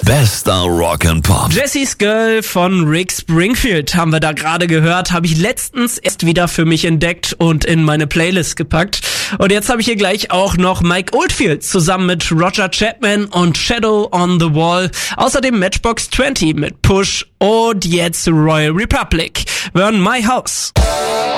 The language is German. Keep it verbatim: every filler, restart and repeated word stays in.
Bester Rock and Pop. Jesse's Girl von Rick Springfield haben wir da gerade gehört. Habe ich letztens erst wieder für mich entdeckt und in meine Playlist gepackt. Und jetzt habe ich hier gleich auch noch Mike Oldfield zusammen mit Roger Chapman und Shadow on the Wall. Außerdem Matchbox zwanzig mit Push und jetzt Royal Republic. Wir hören My House.